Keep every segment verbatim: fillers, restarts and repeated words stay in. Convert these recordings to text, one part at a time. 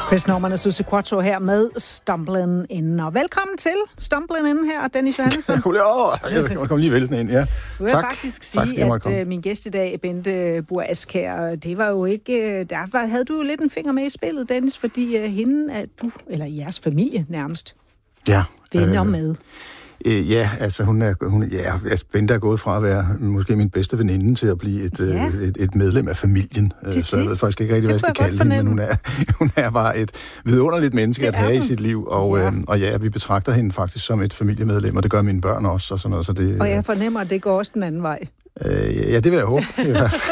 Chris Norman og Susie Quattro her med Stumblin' In. Og velkommen til Stumblin' In her, Dennis Johannesson. Jeg kom lige væltende ind, ja. Du vil faktisk sige, tak, at uh, min gæst i dag, Bente Buhr Askjær, det var jo ikke... Der var, havde du jo lidt en finger med i spillet, Dennis, fordi uh, hende er du, eller jeres familie nærmest, ja, venner øh, med. Øh, ja, altså hun er, hun, ja, altså Bente er gået fra at være måske min bedste veninde til at blive et, ja. øh, et, et medlem af familien. Det, så jeg ved faktisk ikke rigtig, hvad jeg skal kalde hende, men hun er, hun er bare et vidunderligt menneske det at have hun. i sit liv. Og ja. Øh, og ja, vi betragter hende faktisk som et familiemedlem, og det gør mine børn også. Og, sådan noget, så det, og jeg fornemmer, at det går også den anden vej. Øh, ja, det vil jeg håbe. Det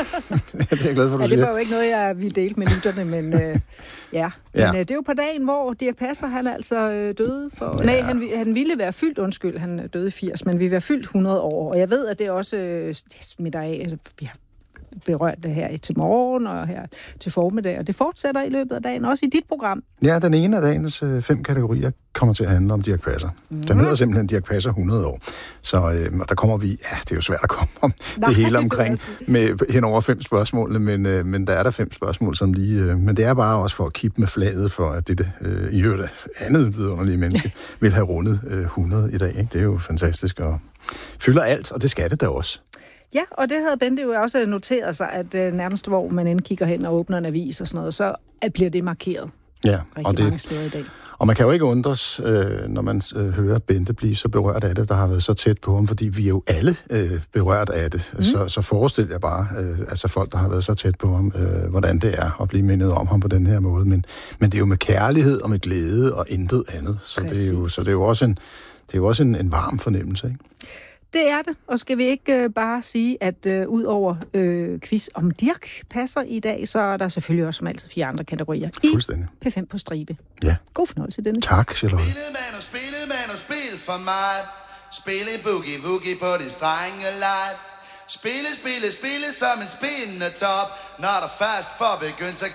er jeg glad for, du ja, siger. Det var jo ikke noget, jeg ville dele med lytterne, men øh, ja. Men ja. øh, det er jo på dagen, hvor Dirch Passer, han altså øh, døde for... Ja. Nej, han, han ville være fyldt, undskyld, han døde i firs, men vi vil være fyldt hundrede år. Og jeg ved, at det også øh, smitter af. Altså, vi har berørt det her til morgen og her til formiddag, og det fortsætter i løbet af dagen, også i dit program. Ja, den ene af dagens øh, fem kategorier kommer til at handle om Dirch Passer. Mm. Den hedder simpelthen Dirch Passer hundrede år. Så øh, og der kommer vi, ja, det er jo svært at komme om Nej, det hele omkring med hen over fem spørgsmål, men, øh, men der er der fem spørgsmål, som lige, øh, men det er bare også for at kippe med flaget for, at det øh, i øvrigt andet vidunderlige menneske vil have rundet øh, hundrede i dag. Ikke? Det er jo fantastisk, og fylder alt, og det skal det da også. Ja, og det havde Bente jo også noteret sig, at øh, nærmest hvor man end kigger hen og åbner en avis og sådan noget, så at bliver det markeret ja, rigtig og det, mange steder i dag. Og man kan jo ikke undres, øh, når man øh, hører Bente blive så berørt af det, der har været så tæt på ham, fordi vi er jo alle øh, berørt af det. Mm. Så, så forestil jer bare, øh, altså folk, der har været så tæt på ham, øh, hvordan det er at blive mindet om ham på den her måde. Men, men det er jo med kærlighed og med glæde og intet andet. Så det er jo, så det er jo også en, det er jo også en, en varm fornemmelse, ikke? Det er det, og skal vi ikke øh, bare sige, at øh, ud over øh, quiz om Dirch Passer i dag, så er der selvfølgelig også som altid fire andre kategorier i P fem på stribe. Ja. God fornøjelse, Dennis. Tak, Charlotte. Spillet, man, og spillet, man, og spil for mig. Spille boogie-woogie på din strenge leg. Spille, spille, spille som en spindende top. Når der først får begyndt, så